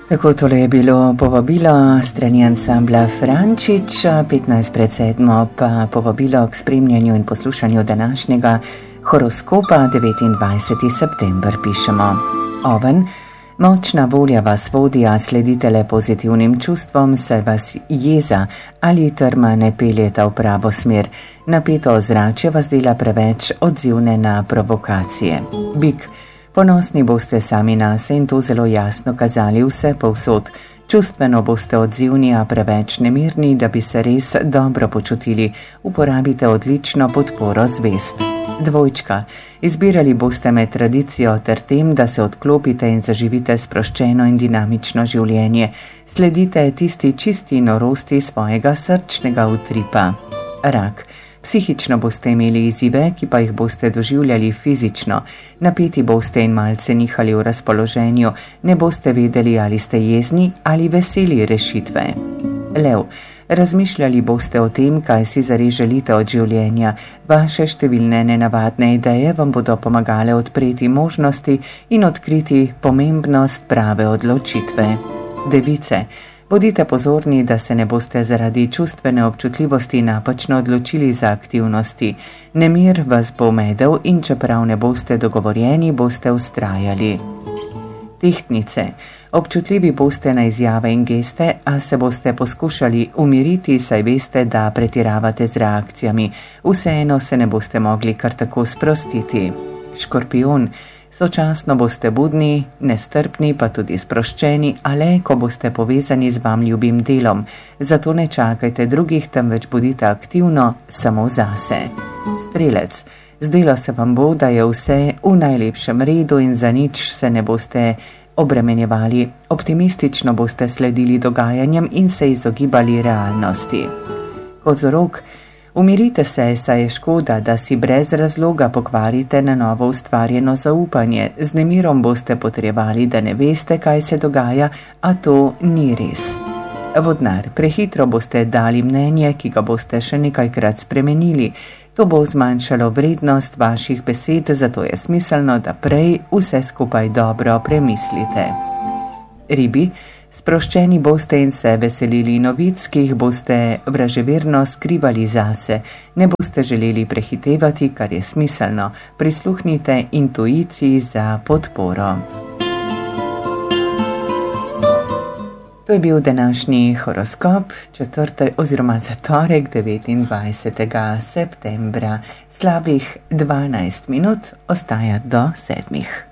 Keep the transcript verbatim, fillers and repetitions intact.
Tako tole je bilo povabilo strani ansambla Frančič, petnajst pred sedmo pa povabilo k spremljanju in poslušanju današnjega horoskopa. Devetindvajseti september pišemo. Oven, močna volja vas vodi, a sledite le pozitivnim čustvom, saj vas jeza ali trma ne peljeta v pravo smer. Napeto ozračje vas dela preveč odzivne na provokacije. Bik, ponosni boste sami nase in to zelo jasno kazali vse povsod. Čustveno boste odzivni, a preveč nemirni, da bi se res dobro počutili. Uporabite odlično podporo zvest. Dvojčka, izbirali boste med tradicijo ter tem, da se odklopite in zaživite sproščeno in dinamično življenje. Sledite tisti čisti norosti svojega srčnega utripa. Rak, psihično boste imeli izzive, ki pa jih boste doživljali fizično. Napeti boste in malce nihali v razpoloženju, ne boste vedeli, ali ste jezni ali veseli rešitve. Lev, razmišljali boste o tem, kaj si zares želite od življenja. Vaše številne nenavadne ideje vam bodo pomagale odpreti možnosti in odkriti pomembnost prave odločitve. Device, bodite pozorni, da se ne boste zaradi čustvene občutljivosti napačno odločili za aktivnosti. Nemir vas bo medel in čeprav ne boste dogovorjeni, boste vztrajali. Tehtnice, občutljivi boste na izjave in geste, a se boste poskušali umiriti, saj veste, da pretiravate z reakcijami. Vseeno se ne boste mogli kar tako sprostiti. Škorpijon, sočasno boste budni, nestrpni, pa tudi sproščeni, a le, ko boste povezani z vam ljubim delom. Zato ne čakajte drugih, temveč bodite aktivno samo zase. Strelec, zdelo se vam bo, da je vse v najlepšem redu in za nič se ne boste obremenjevali. Optimistično boste sledili dogajanjem in se izogibali realnosti. Kozorog, umirite se, saj je škoda, da si brez razloga pokvarite na novo ustvarjeno zaupanje. Z nemirom boste potrebovali, da ne veste, kaj se dogaja, a to ni res. Vodnar, prehitro boste dali mnenje, ki ga boste še nekajkrat spremenili. To bo zmanjšalo vrednost vaših besed, zato je smiselno, da prej vse skupaj dobro premislite. Ribi, sproščeni boste in se veselili novic, ki jih boste vraževerno skrivali zase. Ne boste želeli prehitevati, kar je smiselno. Prisluhnite intuiciji za podporo. To je bil današnji horoskop, četrtek oziroma za torek, devetindvajsetega septembra. Slabih dvanajst minut ostaja do sedmih.